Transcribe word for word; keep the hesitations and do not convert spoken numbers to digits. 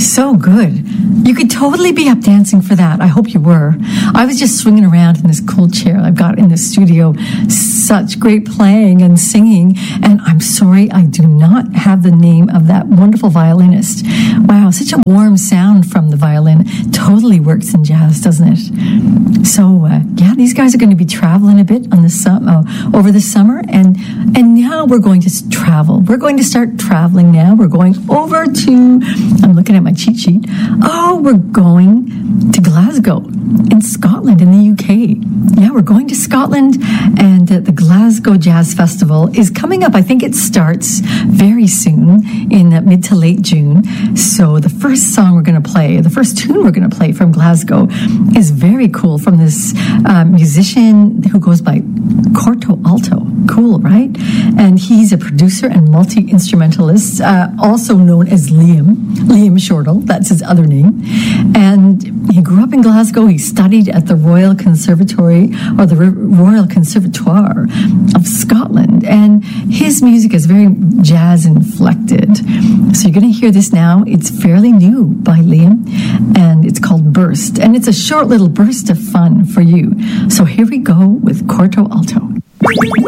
so good. You could totally be up dancing for that. I hope you were. I was just swinging around in this cool chair I've got in the studio. Such great playing and singing. And I'm sorry, I do not have the name of that wonderful violinist. Wow, such a warm sound from the violin. Totally works in jazz, doesn't it? So, uh, yeah, these guys are going to be traveling a bit on the sum- uh, over the summer. And, and now we're going to travel. We're going to start traveling now. We're going over to, I'm looking at my cheat sheet. Oh, we're going to Glasgow in Scotland, in the U K. Yeah, we're going to Scotland, and uh, the Glasgow Jazz Festival is coming up. I think it starts very soon in uh, mid to late June. So the first song we're going to play, the first tune we're going to play from Glasgow is very cool, from this uh, musician who goes by Corto Alto. Cool, right? And he's a producer and multi-instrumentalist, uh, also known as Liam, Liam Shortall. That's his other name. And he grew up in Glasgow. He studied at the Royal Conservatory, or the Royal Conservatoire of Scotland. And his music is very jazz-inflected. So you're going to hear this now. It's fairly new by Liam, and it's called Burst. And it's a short little burst of fun for you. So here we go with Corto Alto.